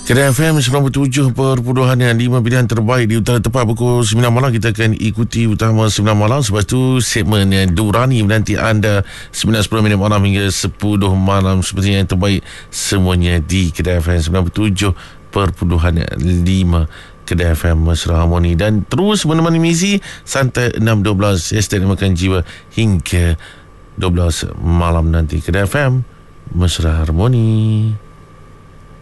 Kedai FM 97.5 pilihan terbaik di utara. Tepat pukul 9 malam kita akan ikuti utama 9 malam. Sebab tu segmen Durani menanti anda 9.10 malam hingga 10 malam. Seperti yang terbaik semuanya di Kedai FM 97.5 Kedai FM Mesra Harmoni. Dan terus menemani Mizi santai 6.12 Estate Makan Jiwa hingga 12 malam nanti. Kedai FM Mesra Harmoni.